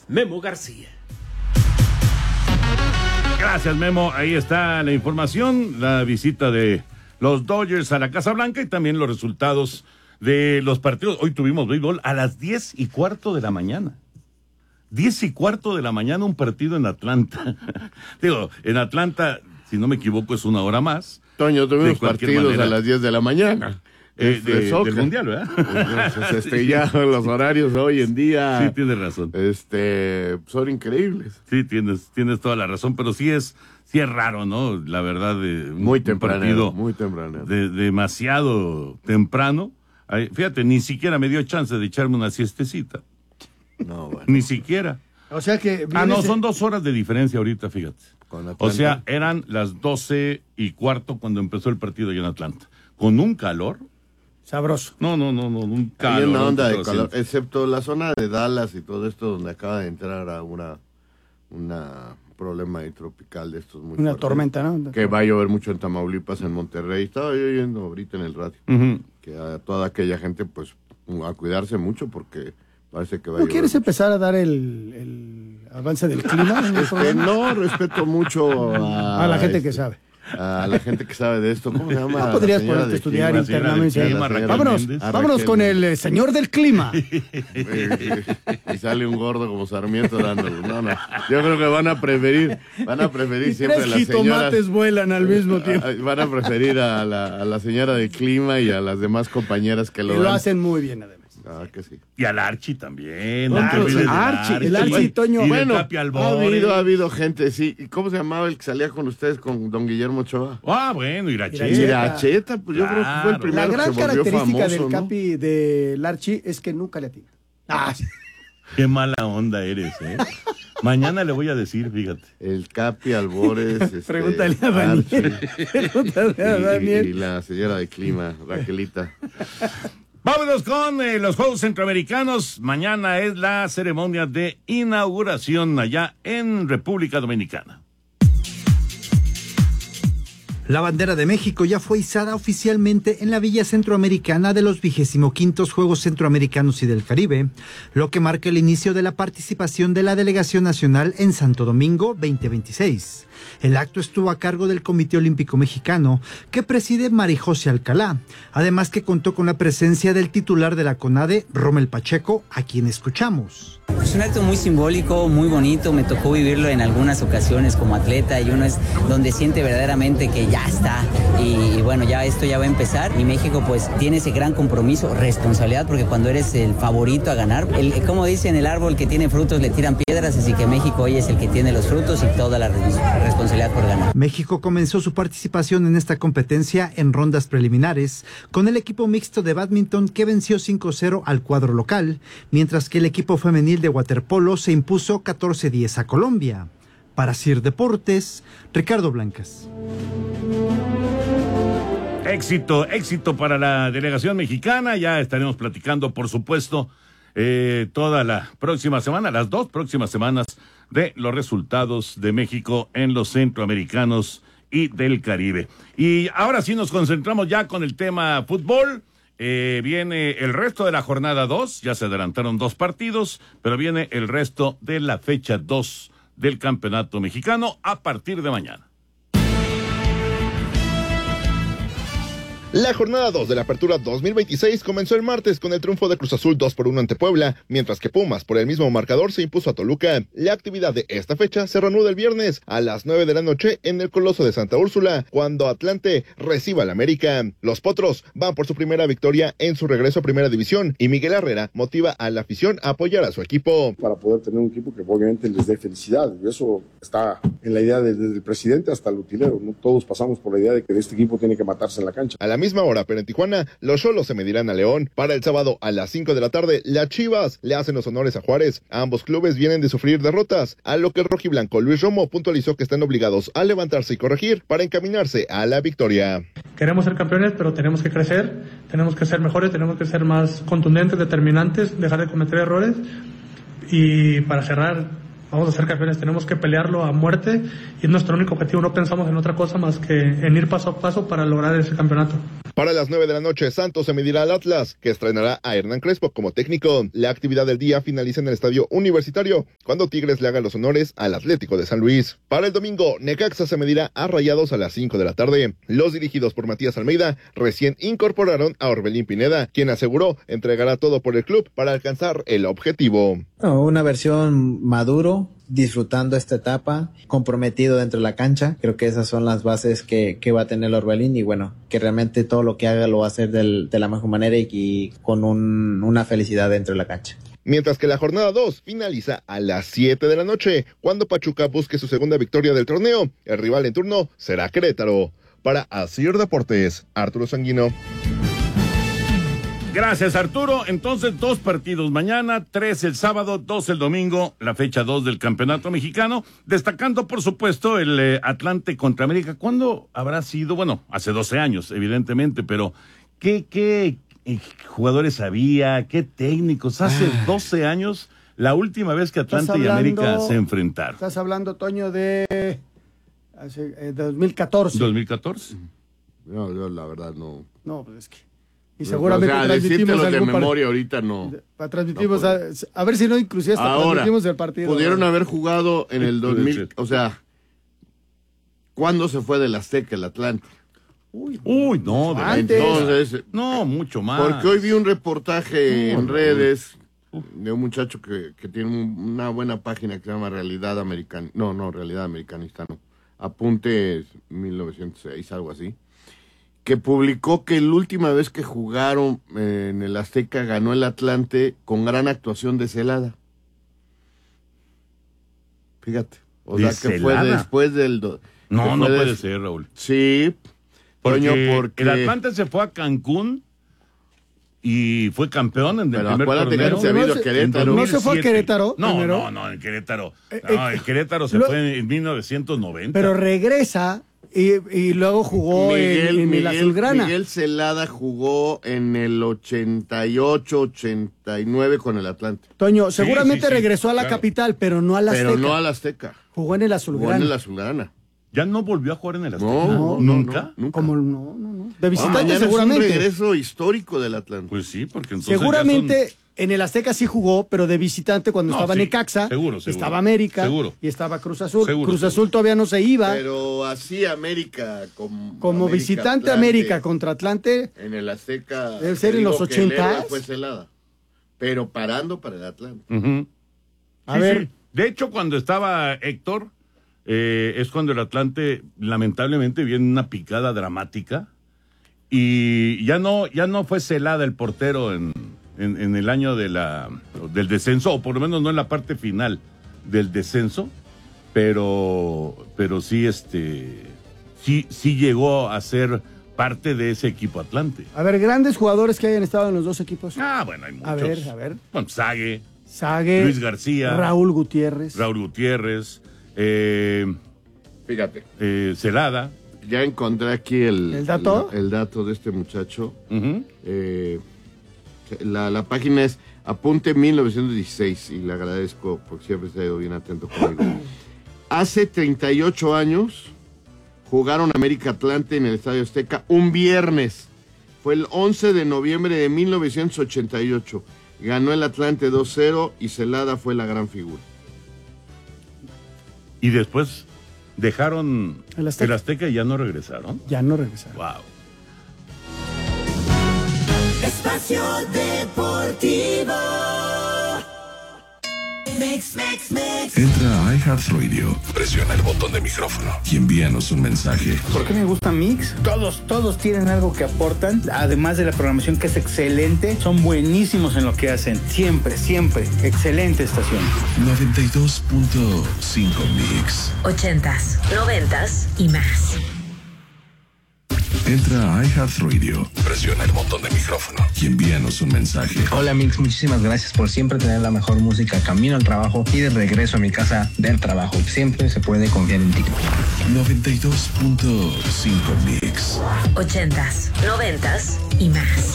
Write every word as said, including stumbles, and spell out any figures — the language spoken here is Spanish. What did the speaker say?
Memo García. Gracias, Memo. Ahí está la información, la visita de los Dodgers a la Casa Blanca y también los resultados de los partidos. Hoy tuvimos béisbol a las diez y cuarto de la mañana. Diez y cuarto de la mañana un partido en Atlanta. Digo, en Atlanta, si no me equivoco, es una hora más. Toño, tuvimos partidos manera. a las diez de la mañana. Eh, de, de del mundial, ¿verdad? Entonces, este, ya los horarios hoy en día. Sí, tienes razón. Este, son increíbles. Sí, tienes, tienes toda la razón, pero sí es, sí es raro, ¿no? La verdad, de muy un temprano, partido muy temprano, de, demasiado temprano. Ay, fíjate, ni siquiera me dio chance de echarme una siestecita. No, bueno. Ni siquiera. O sea que. Ah, no, ese... son dos horas de diferencia ahorita, fíjate. O sea, eran las doce y cuarto cuando empezó el partido allá en Atlanta. Con un calor. Sabroso. No, no, no, no, un calor. Hay una onda de calor, excepto la zona de Dallas y todo esto donde acaba de entrar a una, una problema ahí tropical de estos muy Una fuertes, tormenta, ¿no? Que va a llover mucho en Tamaulipas, en Monterrey. Estaba yo oyendo ahorita en el radio. Uh-huh. Que a toda aquella gente, pues, a cuidarse mucho porque parece que va a ¿No llover. quieres mucho. empezar a dar el, el avance del clima? ¿En es que no, respeto mucho a, a la gente este, que sabe. A la gente que sabe de esto. ¿Cómo se llama? No podrías ponerte a estudiar clima, internamente. clima, vámonos, vámonos con el eh, señor del clima. Y sale un gordo como Sarmiento dándolo. No, no. Yo creo que van a preferir, van a preferir y siempre tres las señoras. jitomates vuelan al mismo tiempo. Van a preferir a la, a la señora del clima y a las demás compañeras que lo y lo dan. hacen muy bien, además. Ah, que sí. Y al Archie también. Otros, No, Archie, el Archie, Toño. Y bueno, Capi ha Albores. habido, ha habido gente, sí. ¿Y cómo se llamaba el que salía con ustedes, con don Guillermo Ochoa? Ah, bueno, Iracheta. Iracheta, pues Claro. yo creo que fue el primero La gran que se volvió característica famoso, del ¿no? Capi del Archie es que nunca le atina. Ah, Qué mala onda eres, ¿eh? Mañana le voy a decir, fíjate. El Capi Albores. Este, Pregúntale a Daniel. Archie, Pregúntale a y, Daniel. y la señora de clima, Raquelita. Vámonos con eh, los Juegos Centroamericanos. Mañana es la ceremonia de inauguración allá en República Dominicana. La bandera de México ya fue izada oficialmente en la Villa Centroamericana de los vigésimo quintos Juegos Centroamericanos y del Caribe, lo que marca el inicio de la participación de la Delegación Nacional en Santo Domingo veinte veintiséis. El acto estuvo a cargo del Comité Olímpico Mexicano, que preside Marijose Alcalá, además que contó con la presencia del titular de la CONADE, Rommel Pacheco, a quien escuchamos. Es un acto muy simbólico, muy bonito, me tocó vivirlo en algunas ocasiones como atleta y uno es donde siente verdaderamente que ya está y, y bueno, ya esto ya va a empezar y México pues tiene ese gran compromiso, responsabilidad, porque cuando eres el favorito a ganar, el, como dicen, el árbol que tiene frutos le tiran piedras, así que México hoy es el que tiene los frutos y toda la responsabilidad por ganar. México comenzó su participación en esta competencia en rondas preliminares con el equipo mixto de bádminton que venció cinco cero al cuadro local, mientras que el equipo femenil de waterpolo se impuso catorce diez a Colombia. Para Sir Deportes, Ricardo Blancas. Éxito, éxito para la delegación mexicana. Ya estaremos platicando, por supuesto, eh, toda la próxima semana, las dos próximas semanas, de los resultados de México en los centroamericanos y del Caribe. Y ahora sí nos concentramos ya con el tema fútbol. Eh, viene el resto de la jornada dos, ya se adelantaron dos partidos, pero viene el resto de la fecha dos del Campeonato Mexicano a partir de mañana. La jornada dos de la Apertura dos mil veintiséis comenzó el martes con el triunfo de Cruz Azul dos por uno ante Puebla, mientras que Pumas por el mismo marcador se impuso a Toluca. La actividad de esta fecha se reanuda el viernes a las nueve de la noche en el Coloso de Santa Úrsula, cuando Atlante reciba al América. Los Potros van por su primera victoria en su regreso a Primera División y Miguel Herrera motiva a la afición a apoyar a su equipo. Para poder tener un equipo que obviamente les dé felicidad, y eso está en la idea de, desde el presidente hasta el utilero, ¿no? Todos pasamos por la idea de que este equipo tiene que matarse en la cancha. A la misma hora, pero en Tijuana, los Xolos se medirán a León. Para el sábado a las cinco de la tarde, las Chivas le hacen los honores a Juárez. Ambos clubes vienen de sufrir derrotas, a lo que el rojiblanco Luis Romo puntualizó que están obligados a levantarse y corregir para encaminarse a la victoria. Queremos ser campeones, pero tenemos que crecer, tenemos que ser mejores, tenemos que ser más contundentes, determinantes, dejar de cometer errores. Y para cerrar, Vamos a ser campeones, tenemos que pelearlo a muerte y es nuestro único objetivo, no pensamos en otra cosa más que en ir paso a paso para lograr ese campeonato. Para las nueve de la noche, Santos se medirá al Atlas, que estrenará a Hernán Crespo como técnico. La actividad del día finaliza en el Estadio Universitario, cuando Tigres le haga los honores al Atlético de San Luis. Para el domingo, Necaxa se medirá a Rayados a las cinco de la tarde. Los dirigidos por Matías Almeida recién incorporaron a Orbelín Pineda, quien aseguró entregará todo por el club para alcanzar el objetivo. No, una versión maduro, disfrutando esta etapa, comprometido dentro de la cancha. Creo que esas son las bases que, que va a tener Orbelín y bueno, que realmente todo lo que haga lo va a hacer del, de la mejor manera y, y con un, una felicidad dentro de la cancha. Mientras que la jornada dos finaliza a las siete de la noche, cuando Pachuca busque su segunda victoria del torneo. El rival en turno será Querétaro. Para Asir Deportes, Arturo Sanguino. Gracias, Arturo. Entonces, dos partidos mañana, tres el sábado, dos el domingo, la fecha dos del Campeonato Mexicano. Destacando, por supuesto, el eh, Atlante contra América. ¿Cuándo habrá sido? Bueno, hace doce años, evidentemente, pero ¿qué, qué eh, jugadores había? ¿Qué técnicos? Hace ah. doce años, la última vez que Atlante hablando, y América se enfrentaron. Estás hablando, Toño, de hace, eh, dos mil catorce. ¿dos mil catorce? No, yo la verdad no. No, pues es que... Y seguramente o sea, transmitimos de algún memoria part... ahorita no. Para transmitimos no a, a ver si no inclusive hasta ahora, transmitimos el partido. Pudieron ¿no? haber jugado en el dos mil, o sea, ¿cuándo se fue del Azteca el Atlante? Uy, Uy no, de antes. Entonces, no, mucho más. Porque hoy vi un reportaje no, en redes no. de un muchacho que, que tiene una buena página que se llama Realidad Americana, no, no, Realidad Americanista, no, Apuntes mil novecientos seis, algo así, que publicó que la última vez que jugaron eh, en el Azteca ganó el Atlante con gran actuación de Celada. Fíjate. O sea, que fue después del... Do... No, no de... puede ser, Raúl. Sí. Porque, Toño, porque el Atlante se fue a Cancún y fue campeón en el Pero primer acuérdate torneo. que se vino a Querétaro. ¿No se fue a Querétaro? No, primero? no, no, en Querétaro. No, en Querétaro se lo... fue en mil novecientos noventa. Pero regresa... Y, y luego jugó Miguel, en, en Miguel, el Azulgrana. Miguel Celada jugó en el ochenta y ocho, ochenta y nueve con el Atlante. Toño, seguramente sí, sí, regresó a la claro. capital, pero no al Azteca. Pero no al Azteca. Jugó en el Azulgrana. Jugó en el Azulgrana. ¿Ya no volvió a jugar en el Azteca? No, ¿Nunca? No, nunca. Como no, no, no. De visitante ah, seguramente. Es un regreso histórico del Atlante. Pues sí, porque entonces seguramente son... en el Azteca sí jugó, pero de visitante cuando no, estaba sí, Necaxa, seguro, seguro, estaba América seguro. y estaba Cruz Azul. Seguro, Cruz seguro. Azul todavía no se iba. Pero así América como, como América, visitante Atlante, América contra Atlante. En el Azteca. Debe ser en los ochentas. Fue Celada, pero parando para el Atlante. Uh-huh. A sí, ver. Sí. De hecho, cuando estaba Héctor, eh, es cuando el Atlante lamentablemente viene una picada dramática y ya no, ya no fue Celada el portero en, en, en el año de la, del descenso, o por lo menos no en la parte final del descenso, pero, pero sí, este, sí, sí llegó a ser parte de ese equipo Atlante. A ver, grandes jugadores que hayan estado en los dos equipos. Ah, bueno, hay muchos. A ver, a ver. Bueno, Sague, Sague, Luis García, Raúl Gutiérrez. Raúl Gutiérrez, eh, Fíjate. Eh, Celada. Ya encontré aquí el, ¿El dato? El, el dato de este muchacho. Uh-huh. Eh, la, la página es Apunte mil novecientos dieciséis y le agradezco porque siempre se ha ido bien atento conmigo. Hace treinta y ocho años jugaron América Atlante en el Estadio Azteca un viernes. Fue el once de noviembre de mil novecientos ochenta y ocho. Ganó el Atlante dos cero y Celada fue la gran figura. Y después dejaron el Azteca, el Azteca y ya no regresaron. Ya no regresaron. Wow. Espacio Deportivo. Mix, mix, mix. Entra a iHeartRadio, presiona el botón de micrófono y envíanos un mensaje. ¿Por qué me gusta Mix? Todos, todos tienen algo que aportan, además de la programación que es excelente, son buenísimos en lo que hacen. Siempre, siempre, excelente estación. noventa y dos punto cinco Mix. Ochentas, noventas y más. Entra a iHeartRadio, presiona el botón de micrófono y envíanos un mensaje. Hola Mix, muchísimas gracias por siempre tener la mejor música camino al trabajo y de regreso a mi casa del trabajo. Siempre se puede confiar en ti. noventa y dos punto cinco Mix. Ochentas, noventas y más.